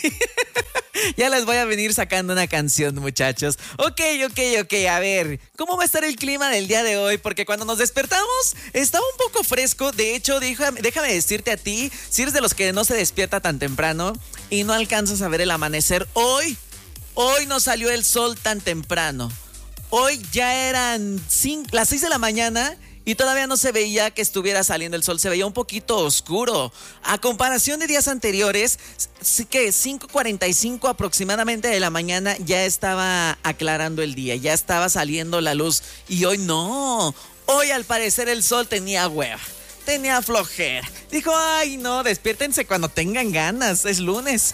Ya les voy a venir sacando una canción, muchachos. Ok. A ver, ¿cómo va a estar el clima del día de hoy? Porque cuando nos despertamos estaba un poco fresco. De hecho, déjame decirte a ti, si eres de los que no se despierta tan temprano y no alcanzas a ver el amanecer, hoy no salió el sol tan temprano. Hoy ya eran las 6 de la mañana y todavía no se veía que estuviera saliendo el sol, se veía un poquito oscuro. A comparación de días anteriores, sí que 5:45 aproximadamente de la mañana ya estaba aclarando el día, ya estaba saliendo la luz. Y hoy no, hoy al parecer el sol tenía hueva, tenía flojera. Dijo, ay no, despiértense cuando tengan ganas, es lunes.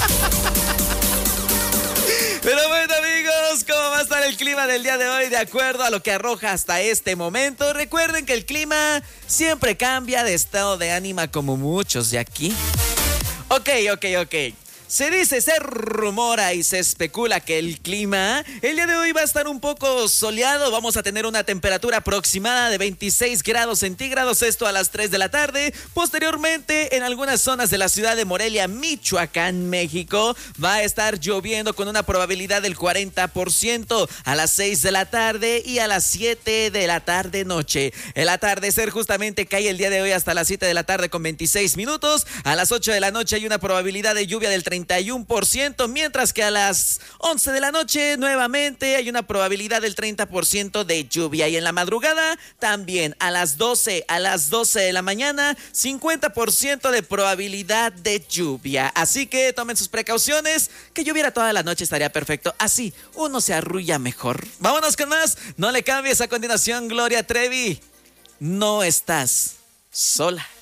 Pero bueno, amigos, ¿cómo va a estar el clima del día de hoy? De acuerdo a lo que arroja hasta este momento, recuerden que el clima siempre cambia de estado de ánimo como muchos de aquí. Ok. Se dice, se rumora y se especula que el clima el día de hoy va a estar un poco soleado. Vamos a tener una temperatura aproximada de 26 grados centígrados, esto a las 3 de la tarde. Posteriormente, en algunas zonas de la ciudad de Morelia, Michoacán, México, va a estar lloviendo con una probabilidad del 40% a las 6 de la tarde y a las 7 de la tarde noche. El atardecer justamente cae el día de hoy hasta las 7 de la tarde con 26 minutos. A las 8 de la noche hay una probabilidad de lluvia del 31%, mientras que a las 11 de la noche nuevamente hay una probabilidad del 30% de lluvia. Y en la madrugada también a las 12 de la mañana, 50% de probabilidad de lluvia. Así que tomen sus precauciones, que lloviera toda la noche estaría perfecto. Así uno se arrulla mejor. Vámonos con más, no le cambies. A continuación, Gloria Trevi, no estás sola.